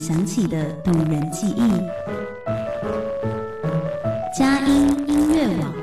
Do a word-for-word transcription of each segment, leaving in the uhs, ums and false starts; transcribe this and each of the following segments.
想起的动人记忆。佳音音乐网。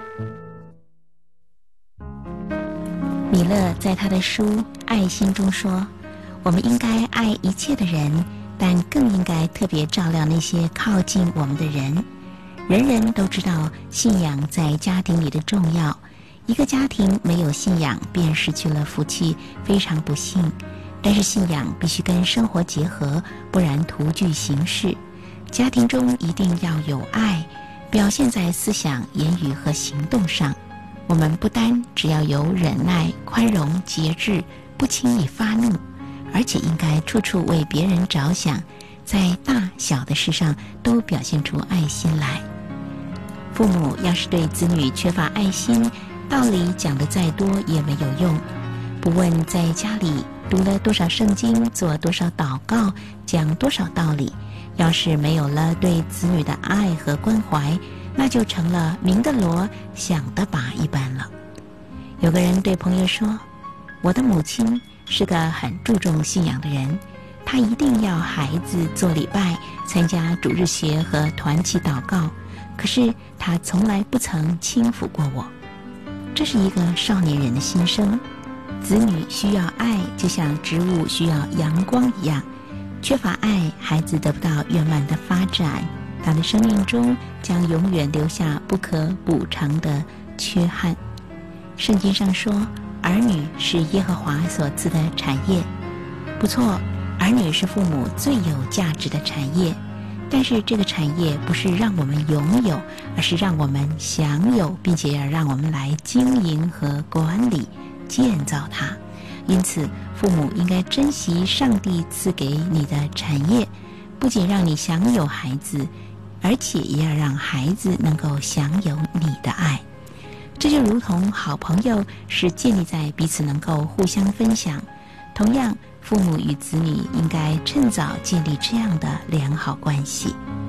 米勒在他的书《爱心》中说，我们应该爱一切的人，但更应该特别照料那些靠近我们的人。人人都知道信仰在家庭里的重要，一个家庭没有信仰便失去了福气，非常不幸。但是信仰必须跟生活结合，不然徒具形式。家庭中一定要有爱，表现在思想、言语和行动上。我们不单只要有忍耐、宽容、节制，不轻易发怒，而且应该处处为别人着想，在大小的事上都表现出爱心来。父母要是对子女缺乏爱心，道理讲得再多也没有用。不问在家里读了多少圣经，做多少祷告，讲多少道理，要是没有了对子女的爱和关怀，那就成了明的锣响的钹一般了。有个人对朋友说，我的母亲是个很注重信仰的人，她一定要孩子做礼拜，参加主日学和团契祷告，可是她从来不曾轻抚过我。这是一个少年人的心声。子女需要爱，就像植物需要阳光一样，缺乏爱，孩子得不到圆满的发展，他的生命中将永远留下不可补偿的缺憾。圣经上说，儿女是耶和华所赐的产业。不错，儿女是父母最有价值的产业，但是这个产业不是让我们拥有，而是让我们享有，并且要让我们来经营和管理建造它。因此父母应该珍惜上帝赐给你的产业，不仅让你享有孩子，而且也要让孩子能够享有你的爱。这就如同好朋友是建立在彼此能够互相分享，同样父母与子女应该趁早建立这样的良好关系。